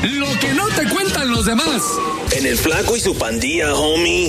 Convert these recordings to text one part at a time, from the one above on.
Lo que no te cuentan los demás. En el Flaco y su pandilla, homie.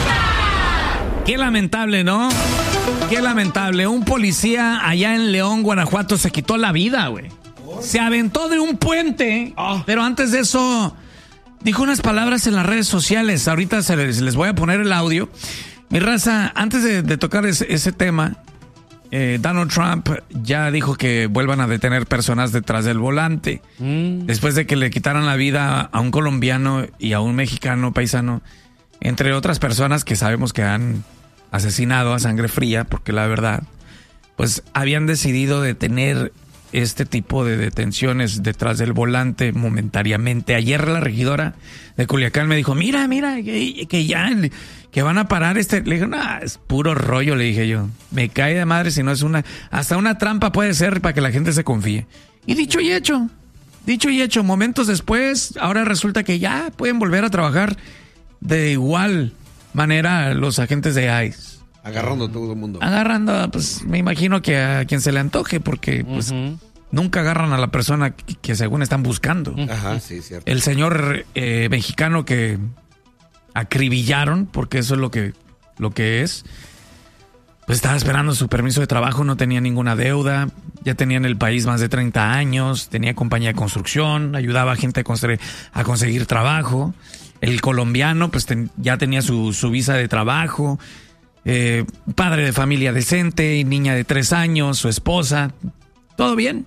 Qué lamentable, ¿no? Qué lamentable. Un policía allá en León, Guanajuato, se quitó la vida, güey. Se aventó de un puente, pero antes de eso dijo unas palabras en las redes sociales. Ahorita les voy a poner el audio. Mi raza, antes de tocar ese tema, Donald Trump ya dijo que vuelvan a detener personas detrás del volante. Después de que le quitaran la vida a un colombiano y a un mexicano paisano, entre otras personas que sabemos que han asesinado a sangre fría, porque la verdad, pues habían decidido detener este tipo de detenciones detrás del volante momentáneamente. Ayer la regidora de Culiacán me dijo, mira, que ya, que van a parar Le dije, no, es puro rollo, le dije yo. Me cae de madre si no es hasta una trampa puede ser para que la gente se confíe. Y dicho y hecho, momentos después, ahora resulta que ya pueden volver a trabajar de igual manera los agentes de ICE. Agarrando a todo el mundo. Agarrando, pues me imagino que a quien se le antoje, porque pues nunca agarran a la persona que según están buscando. Ajá, sí, cierto. El señor mexicano que acribillaron, porque eso es lo que es, pues estaba esperando su permiso de trabajo, no tenía ninguna deuda, ya tenía en el país más de 30 años, tenía compañía de construcción, ayudaba a gente a conseguir trabajo. El colombiano pues ya tenía su visa de trabajo, padre de familia decente, niña de 3 años, su esposa, todo bien.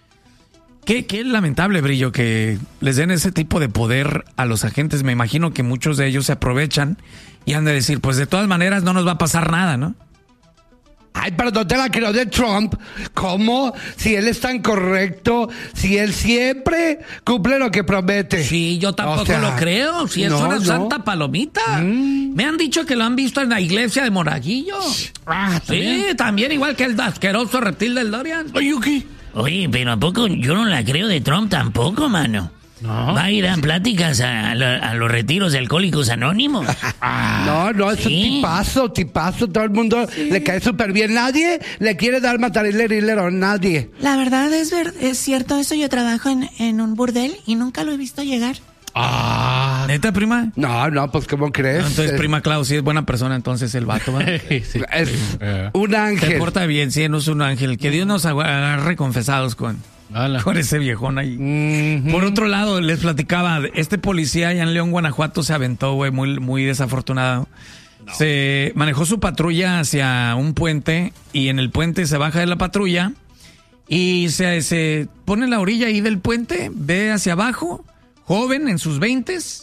Qué lamentable, Brillo, que les den ese tipo de poder a los agentes. Me imagino que muchos de ellos se aprovechan y han de decir, pues de todas maneras no nos va a pasar nada, ¿no? Ay, pero no te la creo de Trump. ¿Cómo? Si él es tan correcto, si él siempre cumple lo que promete. Sí, yo tampoco lo creo. Si es una santa palomita. Me han dicho que lo han visto en la iglesia de Monaguillo. Sí, también igual que el asqueroso reptil del Dorian. Oye, pero ¿a poco yo no la creo de Trump tampoco, mano? No. Va a ir a pláticas a los retiros de Alcohólicos Anónimos. No, es un tipazo. Todo el mundo le cae súper bien. Nadie le quiere dar matarilero, nadie. La verdad es cierto eso. Yo trabajo en un burdel y nunca lo he visto llegar. ¿Neta, prima? No, pues ¿cómo crees? Entonces, prima Clau, sí es buena persona, entonces el vato, ¿va? Sí. Es un ángel. Se porta bien, sí, no es un ángel. Que Dios nos agarre confesados con ese viejón ahí. Por otro lado, les platicaba, este policía allá en León, Guanajuato, se aventó, güey, muy desafortunado. Se manejó su patrulla hacia un puente y en el puente se baja de la patrulla y se pone en la orilla ahí del puente, ve hacia abajo, joven, en sus 20s.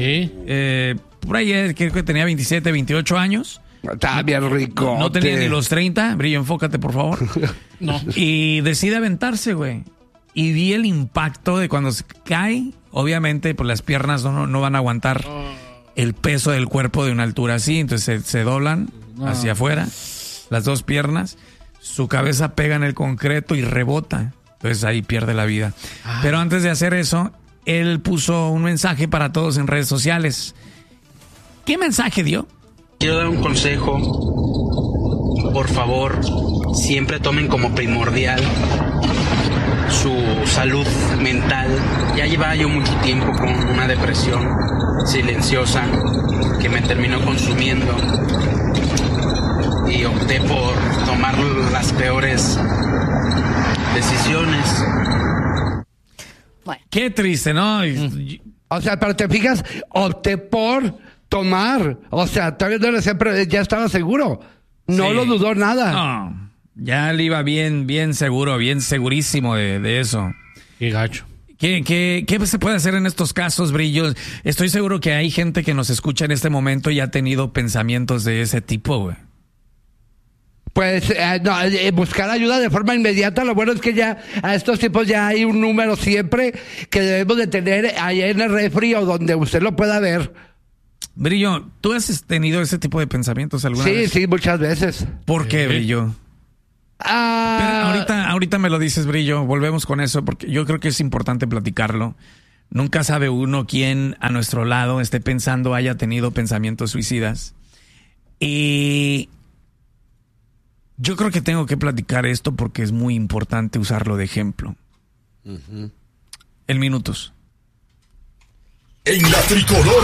Por ahí creo que tenía 27, 28 años. Está bien rico. No tenía ni los 30. Brillo, enfócate, por favor. No. Y decide aventarse, güey. Y vi el impacto de cuando se cae. Obviamente, pues las piernas no van a aguantar el peso del cuerpo de una altura así. Entonces se doblan hacia afuera, las dos piernas. Su cabeza pega en el concreto y rebota. Entonces ahí pierde la vida. Pero antes de hacer eso, él puso un mensaje para todos en redes sociales. ¿Qué mensaje dio? Quiero dar un consejo. Por favor, siempre tomen como primordial su salud mental. Ya llevaba yo mucho tiempo con una depresión silenciosa que me terminó consumiendo y opté por tomar las peores decisiones. Bueno. Qué triste, ¿no? O sea, pero te fijas, opté por tomar. O sea, todavía no lo sé, pero ya estaba seguro. No lo dudó nada. No, ya le iba bien seguro, bien segurísimo de eso. Qué gacho. ¿Qué se puede hacer en estos casos, Brillo? Estoy seguro que hay gente que nos escucha en este momento y ha tenido pensamientos de ese tipo, güey. Pues buscar ayuda de forma inmediata. Lo bueno es que ya a estos tipos ya hay un número siempre que debemos de tener ahí en el refri o donde usted lo pueda ver. Brillo, ¿tú has tenido ese tipo de pensamientos alguna vez? Sí, muchas veces. ¿Por qué, Brillo? Pero ahorita me lo dices, Brillo. Volvemos con eso porque yo creo que es importante platicarlo. Nunca sabe uno quién a nuestro lado esté pensando, haya tenido pensamientos suicidas. Y yo creo que tengo que platicar esto porque es muy importante usarlo de ejemplo. En minutos. En la tricolor